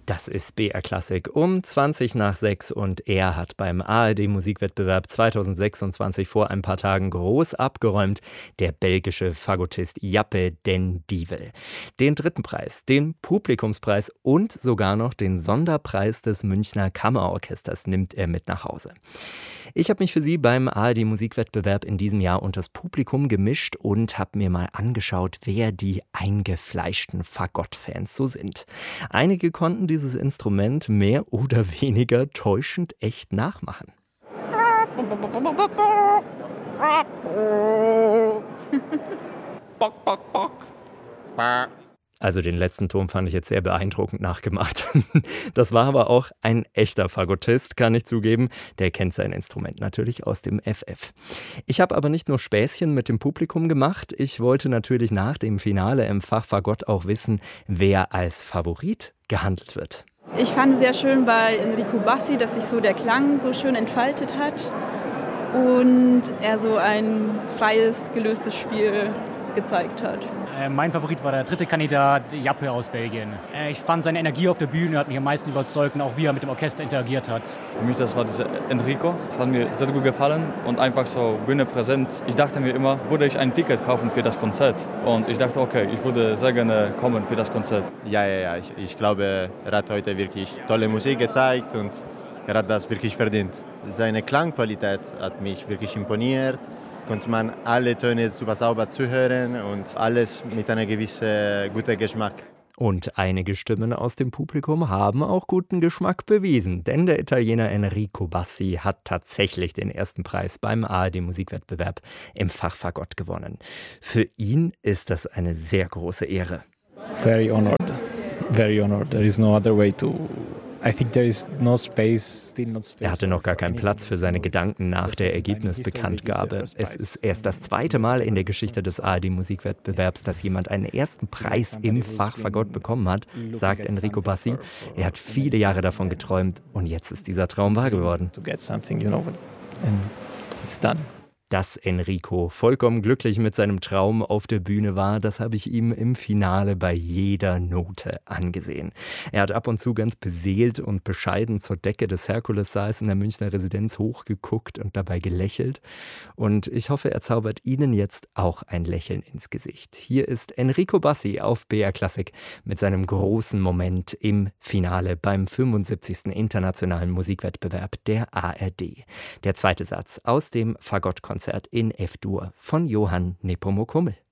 Das ist BR Klassik um 20 nach 6 und er hat beim ARD-Musikwettbewerb 2026 vor ein paar Tagen groß abgeräumt, der belgische Fagottist Jappe den Dievel. Den dritten Preis, den Publikumspreis und sogar noch den Sonderpreis des Münchner Kammerorchesters nimmt er mit nach Hause. Ich habe mich für Sie beim ARD-Musikwettbewerb in diesem Jahr unters Publikum gemischt und habe mir mal angeschaut, wer die eingefleischten Fagott-Fans so sind. Einige konnten dieses Instrument mehr oder weniger täuschend echt nachmachen. Also den letzten Ton fand ich jetzt sehr beeindruckend nachgemacht. Das war aber auch ein echter Fagottist, kann ich zugeben. Der kennt sein Instrument natürlich aus dem FF. Ich habe aber nicht nur Späßchen mit dem Publikum gemacht. Ich wollte natürlich nach dem Finale im Fach Fagott auch wissen, wer als Favorit gehandelt wird. Ich fand es sehr schön bei Enrico Bassi, dass sich so der Klang so schön entfaltet hat und er so ein freies, gelöstes Spiel gezeigt hat. Mein Favorit war der dritte Kandidat, Jappe aus Belgien. Ich fand seine Energie auf der Bühne hat mich am meisten überzeugt und auch wie er mit dem Orchester interagiert hat. Für mich das war dieser Enrico. Das hat mir sehr gut gefallen und einfach so Bühne präsent. Ich dachte mir immer, würde ich ein Ticket kaufen für das Konzert? Und ich dachte, okay, ich würde sehr gerne kommen für das Konzert. Ja. Ich glaube, er hat heute wirklich tolle Musik gezeigt und er hat das wirklich verdient. Seine Klangqualität hat mich wirklich imponiert. Konnte man alle Töne super sauber zuhören und alles mit einem gewissen guten Geschmack. Und einige Stimmen aus dem Publikum haben auch guten Geschmack bewiesen, denn der Italiener Enrico Bassi hat tatsächlich den ersten Preis beim ARD-Musikwettbewerb im Fach Fagott gewonnen. Für ihn ist das eine sehr große Ehre. Very honored. There is no other way to... I think there is no space, still not space. Er hatte noch gar keinen Platz für seine Gedanken nach der Ergebnisbekanntgabe. Es ist erst das zweite Mal in der Geschichte des ARD-Musikwettbewerbs, dass jemand einen ersten Preis im Fach Fagott bekommen hat, sagt Enrico Bassi. Er hat viele Jahre davon geträumt und jetzt ist dieser Traum wahr geworden. To get something, and it's done. Dass Enrico vollkommen glücklich mit seinem Traum auf der Bühne war, das habe ich ihm im Finale bei jeder Note angesehen. Er hat ab und zu ganz beseelt und bescheiden zur Decke des Herkulessaals in der Münchner Residenz hochgeguckt und dabei gelächelt. Und ich hoffe, er zaubert Ihnen jetzt auch ein Lächeln ins Gesicht. Hier ist Enrico Bassi auf BR Klassik mit seinem großen Moment im Finale beim 75. Internationalen Musikwettbewerb der ARD. Der zweite Satz aus dem Fagott-Konzert in F-Dur von Johann Nepomuk Hummel.